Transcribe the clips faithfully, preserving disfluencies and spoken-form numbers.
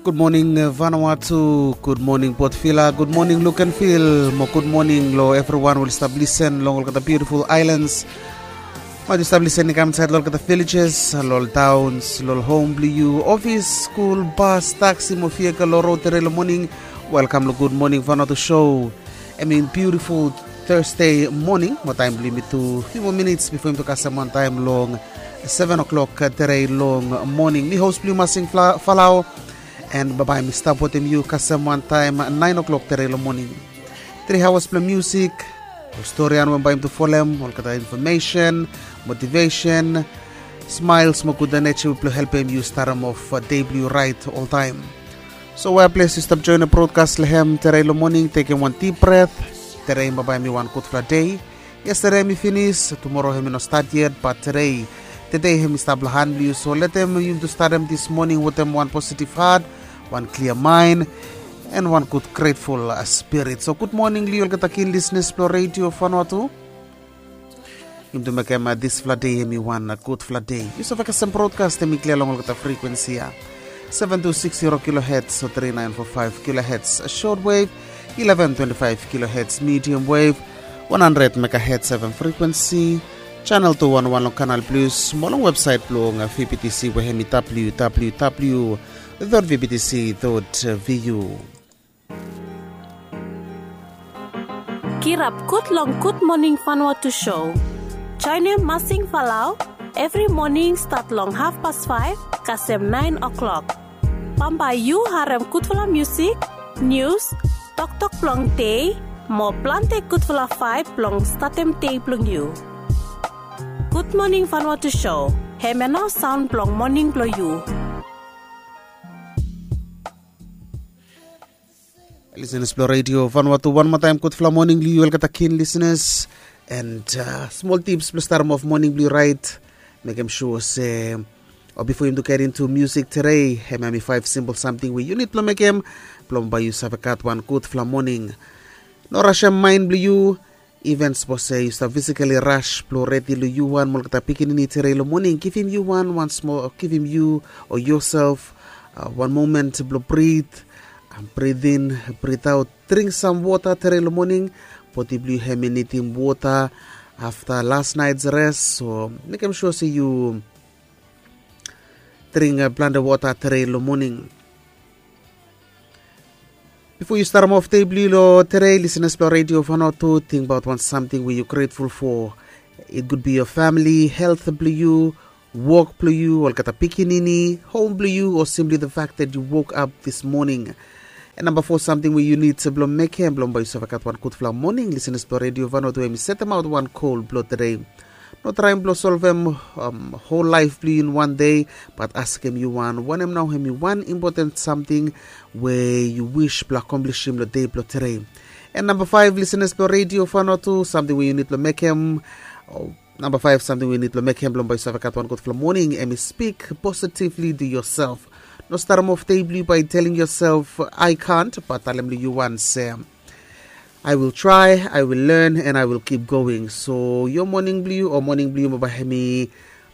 Good morning Vanuatu, good morning Port Vila, good morning Look and Feel, mo good morning lo everyone will stop listen long at the beautiful islands. Might stop listening come inside look at the villages, lol towns, lol home blue, office, school, bus, taxi, mo vehicle, lo road lo morning. Welcome to Good Morning Vanuatu show. I mean beautiful Thursday morning, mo time limit to few more minutes before him to cast one time long seven o'clock today long morning. Me host Blue Masing Falau. And bye-bye, Mister Potem you kasam one time nine o'clock today morning. Three hours play music, story and when by him to follow him, all kata information, motivation, smiles, mo kuda nature will help him you start him off uh, day blue right all time. So where place to stop join the broadcast lehem today morning, taking one deep breath. Today bye-bye me one good for day. Yesterday me finish, tomorrow him no start yet, but today today him start hand you. So let them you to start him this morning with them one positive heart, one clear mind, and one good grateful uh, spirit. So good morning, Leo Katakin listeners, Pro Radio Vanuatu. Him to make him uh, this flood day, him one uh, good flood day. You saw like some broadcast, him clear along with the frequency uh, seven two six zero kilohertz, so three nine four five kilohertz. A short wave, eleven twenty-five kilohertz, medium wave, one hundred megahertz, seven frequency. Channel two one one long Canal Plus, molong website long V B T C wehemi w w w dot v b t c dot v u. Kirap Good Long Good Morning Vanuatu show. Join him Masing Falau every morning start long half past five, kasem nine o'clock. Pamba you harem kutfula music, news, tok tok plong day, mo plante kutfula five plong statem day plong you. Good Morning Vanuatu show. Hemeno sound blong morning blow you. Listeners, Blue Radio Vanuatu one more time. Good fla morning blue. Welcome keen listeners and uh, small tips plus start of morning blue right. Make them sure say or before him to get into music today. Hemami five simple something we you need to make him plum by you savakat one good fla morning. No rush mind blue you. Events po say you start physically rush blow ready lo you one mo kata pikin ni today lo morning. Give him you one once more. Give him you or yourself uh, one moment to blow breathe. Breathe in, breathe out. Drink some water today lo morning. Possibly have anything water after last night's rest. So make sure say you drink uh, plenty of water today lo morning. Before you start off table today, listeners to Radio Vanuatu, think about one something where you're grateful for. It could be your family, health you, work you, or kata pikinini, home you, or simply the fact that you woke up this morning. And number four, something where you need to blow make him blow by yourself at one good flower morning. Listeners to Radio Vanuatu, and set them out one cold blow today. Not try and blow solve them um, whole life blue in one day, but ask him you one. One him now him you one important something where you wish to accomplish him the day blow today. And number five, listeners to Radio Vanuatu, something where you need to make him. Oh, number five, something we need to make him blow by yourself at one good flower morning, and speak positively to yourself. No start off table by telling yourself I can't, but tell him you once. Um, I will try, I will learn, and I will keep going. So, your morning blue or morning blue, mabahemi,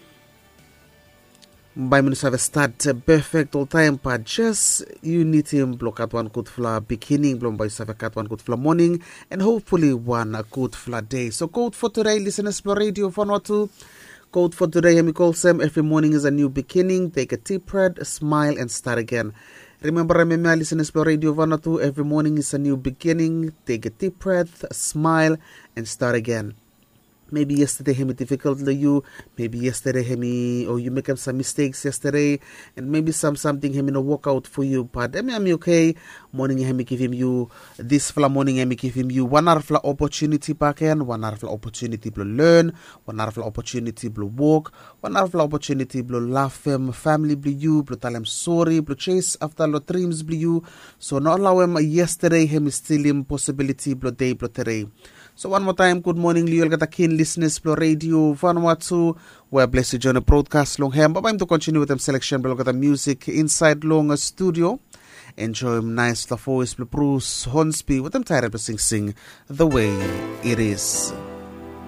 by minus have a start perfect all time, but just you need him block at one good flower beginning, blown by yourself at one good flower morning, and hopefully one a good flower day. So, code for today, listeners, for Radio Vanuatu. Code for today, Hemi calls them every morning is a new beginning. Take a deep breath, smile, and start again. Remember, remember, listeners to Radio Vanuatu, every morning is a new beginning. Take a deep breath, smile, and start again. Maybe yesterday hemi difficult to you. Maybe yesterday hemi or you make up some mistakes yesterday, and maybe some something hemi no work out for you. But I'm okay. Morning hemi give him you this fla morning hemi give him you one hour fla opportunity back end, one hour fla opportunity to learn, one hour fla opportunity to work, one hour fla opportunity to laugh him family blue you, to tell him sorry, to chase after lo dreams blue you. So not allow him yesterday hemi still him possibility blue day blue today. So one more time, good morning, Leo Gatakin listeners, Pro Radio Vanuatu. We're blessed to join a broadcast long here. But I'm to continue with them selection, but look at the music inside long studio. Enjoy nice the voice, Bruce Hornsby with them tired of sing sing the way it is.